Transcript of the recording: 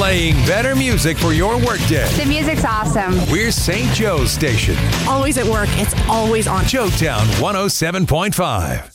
Playing better music for your workday. The music's awesome. We're St. Joe's station. Always at work. It's always on. Joetown 107.5.